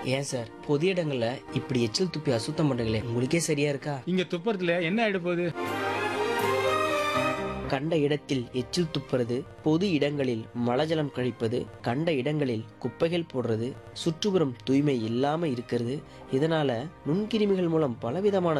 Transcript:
ஏன் சார், பொது இடங்கள்ல இப்படி எச்சில் துப்பி அசுத்தம் பண்றீங்களே, உங்களுக்கே சரியா இருக்கா? இங்க துப்புறதுல என்ன ஆயிட போகுது? கண்ட இடத்தில் எச்சில் துப்புறது, பொது இடங்களில் மலஜலம் கழிப்பது, கண்ட இடங்களில் குப்பைகள் போடுறது, சுற்றுப்புறம் தூய்மை இல்லாம இருக்கிறது, இதனால நுண்கிருமிகள் மூலம் பலவிதமான